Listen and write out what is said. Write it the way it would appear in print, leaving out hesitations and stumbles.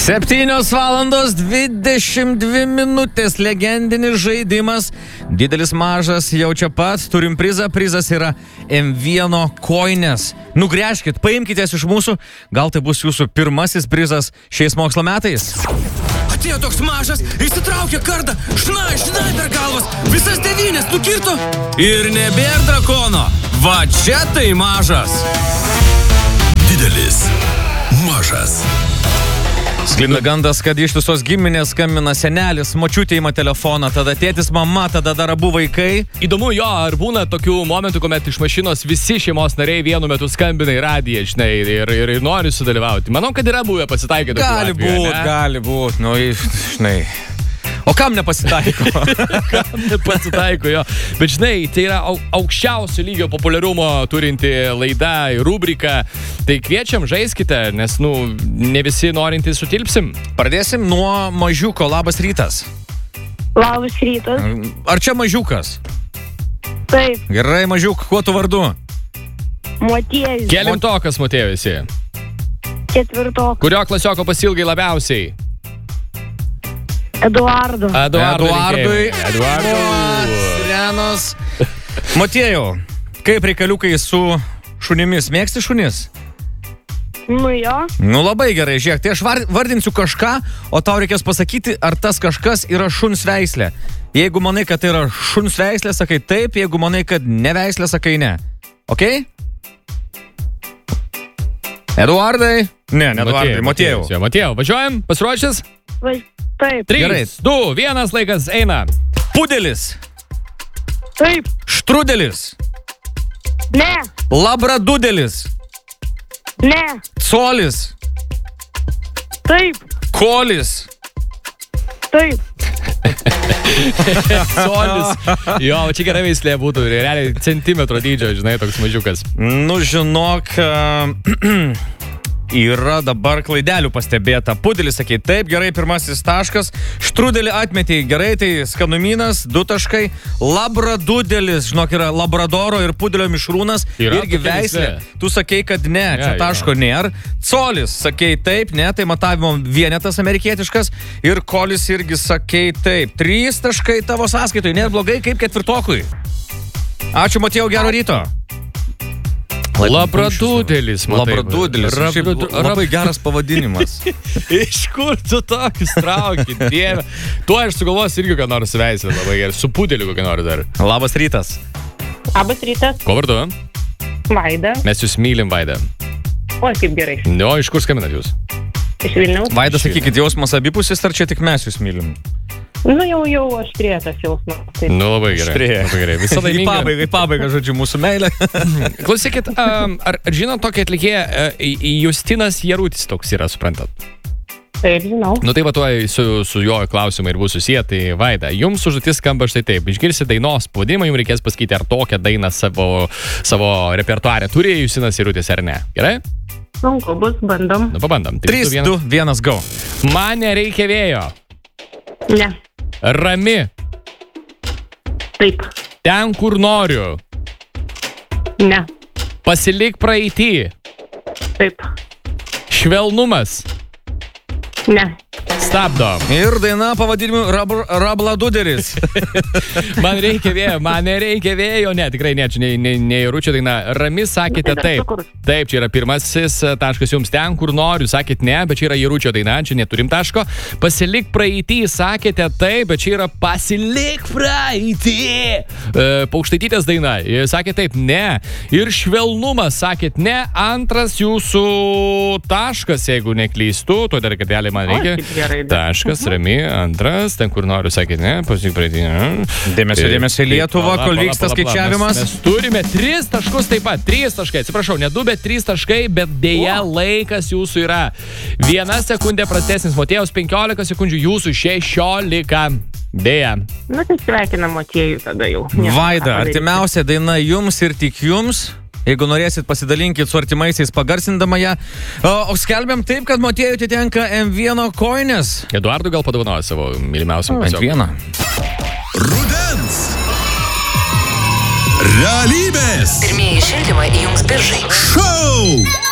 7:22 legendinis žaidimas. Didelis mažas jau čia pat. Turim prizą. Prizas yra M1 koinės. Nugręžkit, paimkite iš mūsų. Gal tai bus jūsų pirmasis prizas šiais mokslo metais. Atėjo toks mažas, įsitraukė kardą, šnai per galvas, visas 9 nukirto. Ir nebėr drakono. Va čia tai mažas. Didelis. Mažas. Sklinda gandas, kad ištisos giminės skambina senelis, močiutė ima telefoną, tada tėtis, mama, tada dar abu vaikai. Įdomu jo, ar būna tokių momentų, kuomet iš mašinos visi šeimos nariai vienu metu skambina į radiją, žinai, ir nori sudalyvauti. Manau, kad yra buvę pasitaikę tokių atvejų. Gali būt, nu, žinai. O kam nepasitaiko? Kam nepasitaiko, jo. Bet žinai, tai yra aukščiausio lygio populiarumo turinti laida, rubrika. Tai kviečiam, žaiskite, nes, ne visi norintys sutilpsim. Pradėsim nuo mažiuko. Labas rytas. Labas rytas. Ar čia mažiukas? Taip. Gerai, mažiuk, kuo tu vardu? Motiejus. Kelintokas, Motiejus? 4. Kurio klasioko pasilgai labiausiai? Eduardui. Renos. Motiejau, kaip reikaliukai su šunimis? Mėgsti šunis? Nu jo. Nu labai gerai, žiūrėk. Tai aš vardinsiu kažką, o tau reikės pasakyti, ar tas kažkas yra šuns veislė. Jeigu manai, kad tai yra šuns veislė, sakai taip. Jeigu manai, kad ne veislė, sakai ne. Ok? Eduardai? Ne Eduardai, Motiejau. Motiejau, važiuojam? Pasiruošęs? Taip. 3, 2, 1 laikas eina. Pudelis. Taip. Štrudelis. Ne. Labradudelis. Ne. Colis. Taip. Kolis. Taip. Colis. Jo, čia gerai veislė būtų. Realiai centimetro dydžio, žinai, toks mažiukas. Nu, žinok, yra dabar klaidelių pastebėta. Pudelis, sakė, taip, gerai, pirmasis taškas. Štrudelį atmetė, gerai, tai skanumynas, 2 taškai. Labradudelis, žinok, yra labradoro ir pudelio mišrūnas, irgi veislė. Tu sakei, kad ne, čia taško nėra. Colis, sakei, taip, ne, tai matavimo vienetas amerikietiškas. Ir kolis irgi sakei, taip. 3 taškai tavo sąskaitoj, nėra blogai kaip 4. Ačiū, Motiejau, gero ryto. Labradudelis, matai. Labradudelis. Labai geras pavadinimas. Iš kur tu tokius trauki, dieve? Tuo aš sugalvosiu irgi, ką nors veislę labai gerai. Su pudeliu kokią nori dar. Labas rytas. Labas rytas. Ko vardu? Vaida. Mes jūs mylim, Vaida. Oi, kaip gerai. O, iš kur skambinat jūs? Iš Vilniaus. Vaida, sakykit, jausmas abipusis, ar čia tik mes jūs mylim? Nu, jau aštrėja tas jausmas. Nu, labai gerai. Labai gerai. Visą laimingą. Į pabaigą, žodžiu, mūsų meilė. Klausykit, ar žinot tokį atlikėją, Justinas Jarutis toks yra, suprantat? Taip, žinau. Nu tai va tuoj su jo klausimai ir bus susiję, tai Vaida, jums užduotis skamba štai taip. Išgirsi dainos pavadinimą, jums reikės pasakyti, ar tokią dainą savo repertuarę turi Justinas Jarutis ar ne. Gerai? Sunku bus, bandom. Nu, pabandom. 3, 2, 1, go. Man nereikia vėjo. Ne. Rami. Taip. Ten, kur noriu. Ne. Pasilik praeitį. Taip. Švelnumas. Ne. Stabdom. Ir daina pavadinimu Rabladuderis. Man reikia vėjo, man nereikia vėjo. Ne, tikrai ne, čia ne Jaručio daina. Rami sakėte taip. Taip, čia yra pirmasis taškas jums. Ten, kur noriu, sakėt ne, bet čia yra Jaručio daina, čia neturim taško. Pasilik praeitį, sakėte taip, bet čia yra pasilik praeitį. Paukštaitytės daina, sakėte taip, ne. Ir švelnumas, sakėt ne. Antras jūsų taškas, jeigu neklystu, to dar kartelį man reikia. Taškas, rami, antras, ten kur noriu, sakėt, ne, pasik praeitį. Dėmesio Lietuva, kol vyksta skaičiavimas. Mes turime 3 taškus taip pat, 3 taškai, atsiprašau, ne 2, bet 3 taškai, bet dėja laikas jūsų yra 1 sekundė prastesnis, Motiejaus 15 sekundžių, jūsų 16. Dėja. Nu, tai sveikinam Motiejų tada jau. Vaida, artimiausia daina jums ir tik jums. Jeigu norėsit, pasidalinkit su artimaisiais pagarsindama ją. O skelbiam taip, kad Motiejui atitenka M1 koinės. Eduardui gal padovanoja savo mylimiausiam pasiokui. M1. Rudens. Realybės. Pirmieji šildymai įjungs biržai. Šou.